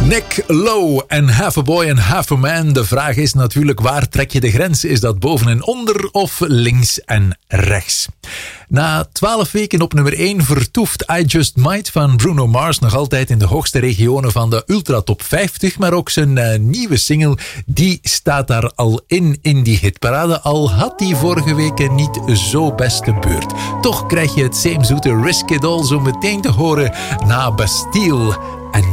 Nick Lowe en Half a Boy and Half a Man. De vraag is natuurlijk, waar trek je de grens? Is dat boven en onder of links en rechts? Na 12 weken op nummer 1 vertoeft I Just Might van Bruno Mars nog altijd in de hoogste regionen van de Ultra Top 50. Maar ook zijn nieuwe single, die staat daar al in die hitparade. Al had die vorige weken niet zo beste beurt. Toch krijg je het zeemzoete Risk It All zo meteen te horen na Bastille.